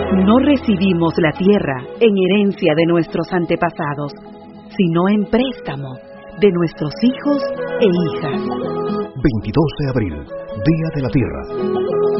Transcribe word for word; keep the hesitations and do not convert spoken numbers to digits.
No recibimos la tierra en herencia de nuestros antepasados, sino en préstamo de nuestros hijos e hijas. veintidós de abril, Día de la Tierra.